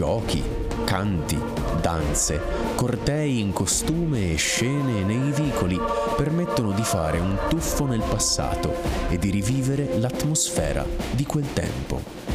Giochi, canti, danze, cortei in costume e scene nei vicoli permettono di fare un tuffo nel passato e di rivivere l'atmosfera di quel tempo.